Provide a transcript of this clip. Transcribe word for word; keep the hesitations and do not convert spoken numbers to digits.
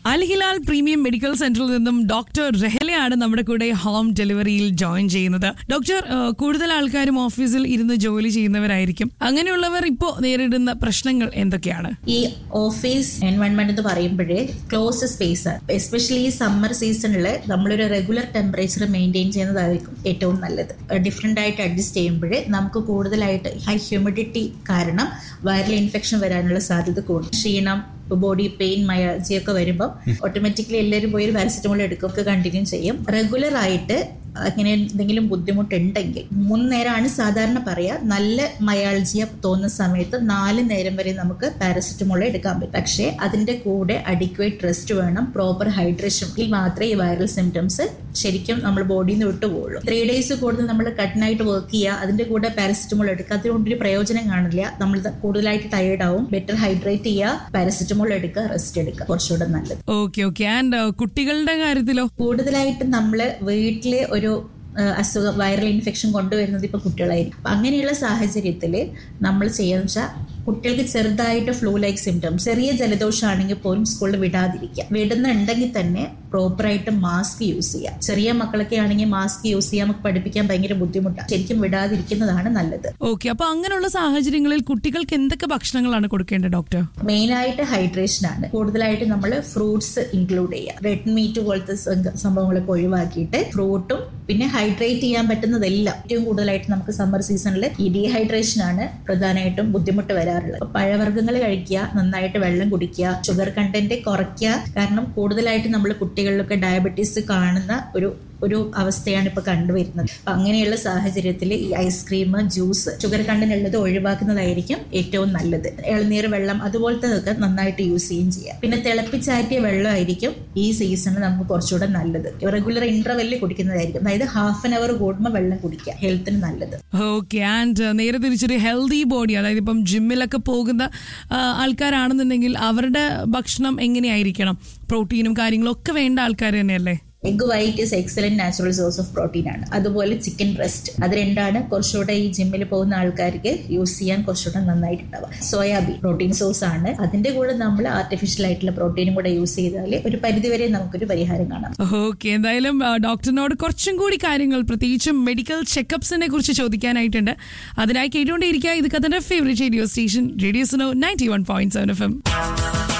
അൽ Hilal premium medical സെന്ററിൽ നിന്നും doctor റെഹലയാണ് നമ്മുടെ കൂടെ ഹോം ഡെലിവറിയിൽ ജോയിൻ ചെയ്യുന്നത്. ഡോക്ടർ, കൂടുതൽ ആൾക്കാരും ഓഫീസിൽ ഇരുന്ന് ജോലി ചെയ്യുന്നവരായിരിക്കും. അങ്ങനെയുള്ളവർ ഇപ്പോ നേരിടുന്ന പ്രശ്നങ്ങൾ എന്തൊക്കെയാണ്? ഈ ഓഫീസ് എൻവയോൺമെന്റ് എന്ന് പറയുമ്പോഴേ ക്ലോസ് സ്പേസ് ആണ്. എസ്പെഷ്യലി ഈ സമ്മർ സീസണിൽ നമ്മളൊരു റെഗുലർ ടെമ്പറേച്ചർ മെയിൻറ്റെയിൻ ചെയ്യുന്നതായിരിക്കും ഏറ്റവും നല്ലത്. ഡിഫറെന്റ് ആയിട്ട് അഡ്ജസ്റ്റ് ചെയ്യുമ്പോൾ നമുക്ക് കൂടുതലായിട്ട് ഹൈ ഹ്യൂമിഡിറ്റി കാരണം വൈറൽ ഇൻഫെക്ഷൻ വരാനുള്ള സാധ്യത കൂടും. ക്ഷീണം, ബോഡി പെയിൻ, മയർജിയൊക്കെ വരുമ്പോൾ ഓട്ടോമാറ്റിക്കലി എല്ലാവരും പോയി ഒരു പാരസെറ്റമോൾ എടുക്കുകയൊക്കെ കണ്ടിന്യൂ ചെയ്യും. റെഗുലർ ആയിട്ട് അങ്ങനെ എന്തെങ്കിലും ബുദ്ധിമുട്ടുണ്ടെങ്കിൽ മൂന്ന് നേരമാണ് സാധാരണ പറയാ. നല്ല മയാൾജിയ തോന്നുന്ന സമയത്ത് നാല് നേരം വരെ നമുക്ക് പാരസെറ്റമോൾ എടുക്കാൻ പറ്റും. പക്ഷേ അതിന്റെ കൂടെ അഡിക്വേറ്റ് റെസ്റ്റ് വേണം, പ്രോപ്പർ ഹൈഡ്രേഷൻ മാത്രമേ ഈ വൈറൽ സിംറ്റംസ് ശരിക്കും നമ്മൾ ബോഡിയിൽ നിന്ന് വിട്ടുപോകുള്ളൂ. ത്രീ ഡേയ്സ് കൂടുതൽ നമ്മൾ കട്ടിനായിട്ട് വർക്ക് ചെയ്യുക, അതിന്റെ കൂടെ പാരസെറ്റമോൾ എടുക്കുക, അതുകൊണ്ടൊരു പ്രയോജനം കാണില്ല. നമ്മൾ കൂടുതലായിട്ട് ടയേർഡ് ആവും. ബെറ്റർ ഹൈഡ്രേറ്റ് ചെയ്യുക, പാരസെറ്റമോൾ എടുക്കുക, റെസ്റ്റ് എടുക്കുക, കുറച്ചുകൂടെ നല്ലത്. ഓക്കെ ഓക്കെ ആൻഡ് കുട്ടികളുടെ കാര്യത്തിലോ? കൂടുതലായിട്ട് നമ്മള് വീട്ടിലെ ഒരു അസുഖം വൈറൽ ഇൻഫെക്ഷൻ കൊണ്ടുവരുന്നത് ഇപ്പൊ കുട്ടികളായിരിക്കും. അപ്പൊ അങ്ങനെയുള്ള സാഹചര്യത്തിൽ നമ്മൾ ചെയ്യാന്ന് വെച്ചാൽ കുട്ടികൾക്ക് ചെറുതായിട്ട് ഫ്ലൂ ലൈക്ക് സിംറ്റംസ്, ചെറിയ ജലദോഷമാണെങ്കിൽ പോലും സ്കൂളിൽ വിടാതിരിക്കുക. വിടുന്നുണ്ടെങ്കിൽ തന്നെ പ്രോപ്പറായിട്ട് മാസ്ക് യൂസ് ചെയ്യുക. ചെറിയ മക്കളൊക്കെ ആണെങ്കിൽ മാസ്ക് യൂസ് ചെയ്യാൻ നമുക്ക് പഠിപ്പിക്കാൻ ഭയങ്കര ബുദ്ധിമുട്ടാണ്. ശരിക്കും വിടാതിരിക്കുന്നതാണ് നല്ലത്. ഓക്കെ, അപ്പൊ അങ്ങനെയുള്ള സാഹചര്യങ്ങളിൽ കുട്ടികൾക്ക് എന്തൊക്കെ ഭക്ഷണങ്ങളാണ് കൊടുക്കേണ്ടത് ഡോക്ടർ? മെയിൻ ആയിട്ട് ഹൈഡ്രേഷൻ ആണ്. കൂടുതലായിട്ട് നമ്മൾ ഫ്രൂട്ട്സ് ഇൻക്ലൂഡ് ചെയ്യുക. റെഡ് മീറ്റ് പോലത്തെ സംഭവങ്ങളൊക്കെ ഒഴിവാക്കിയിട്ട് ഫ്രൂട്ടും പിന്നെ ഹൈഡ്രേറ്റ് ചെയ്യാൻ പറ്റുന്നതെല്ലാം. ഏറ്റവും കൂടുതലായിട്ട് നമുക്ക് സമ്മർ സീസണിൽ ഈ ഡീഹൈഡ്രേഷൻ ആണ് പ്രധാനമായിട്ടും ബുദ്ധിമുട്ട് വരാറുള്ളത്. പഴവർഗ്ഗങ്ങൾ കഴിക്കുക, നന്നായിട്ട് വെള്ളം കുടിക്കുക, ഷുഗർ കണ്ടന്റ് കുറയ്ക്കുക. കാരണം കൂടുതലായിട്ട് നമ്മൾ കുട്ടികളിലൊക്കെ ഡയബറ്റീസ് കാണുന്ന ഒരു ഒരു അവസ്ഥയാണ് ഇപ്പൊ കണ്ടുവരുന്നത്. അപ്പൊ അങ്ങനെയുള്ള സാഹചര്യത്തിൽ ഈ ഐസ്ക്രീം, ജ്യൂസ്, ഷുഗർ കണ്ടന്റ് ഉള്ളത് ഒഴിവാക്കുന്നതായിരിക്കും ഏറ്റവും നല്ലത്. ഇളനീർ വെള്ളം അതുപോലത്തെ നന്നായിട്ട് യൂസ് ചെയ്യുകയും ചെയ്യാം. പിന്നെ തിളപ്പിച്ചാറ്റിയ വെള്ളമായിരിക്കും ഈ സീസണിൽ നമുക്ക് കുറച്ചുകൂടെ നല്ലത്. റെഗുലർ ഇന്റർവെല്ലിൽ കുടിക്കുന്നതായിരിക്കും. അതായത് ഹാഫ് ആൻ അവർ കൂടുമ്പോൾ വെള്ളം കുടിക്കുക, ഹെൽത്തിന് നല്ലത്. ഓക്കെ, ആൻഡ് നേരെ തിരിച്ചൊരു ഹെൽത്തി ബോഡി, അതായത് ഇപ്പം ജിമ്മിലൊക്കെ പോകുന്ന ആൾക്കാരാണെന്നുണ്ടെങ്കിൽ അവരുടെ ഭക്ഷണം എങ്ങനെയായിരിക്കണം? പ്രോട്ടീനും കാര്യങ്ങളും ഒക്കെ വേണ്ട ആൾക്കാർ തന്നെയല്ലേ? Egg white is excellent natural source of protein ആണ്. അതുപോലെ ചിക്കൻ ബ്രസ്റ്റ്, അത് രണ്ടാണ് കുറച്ചുകൂടെ ഈ ജിമ്മിൽ പോകുന്ന ആൾക്കാർക്ക് യൂസ് ചെയ്യാൻ കുറച്ചുകൂടെ നന്നായിട്ടുണ്ടാവുക. സോയാബീൻ പ്രോട്ടീൻ സോഴ്സ് ആണ്. അതിന്റെ കൂടെ നമ്മൾ ആർട്ടിഫിഷ്യൽ ആയിട്ടുള്ള പ്രോട്ടീനും കൂടെ യൂസ് ചെയ്താൽ ഒരു പരിധിവരെ നമുക്കൊരു പരിഹാരം കാണാം. ഓക്കെ, എന്തായാലും ഡോക്ടറിനോട് കുറച്ചും കൂടി കാര്യങ്ങൾ, പ്രത്യേകിച്ചും മെഡിക്കൽ ചെക്കപ്സിനെ കുറിച്ച് ചോദിക്കാനായിട്ടുണ്ട്. അതിനായി കേട്ടുകൊണ്ടേയിരിക്കുക. ഇത് കഥന്റെ favourite radio station radio Suno ninety one point seven F M.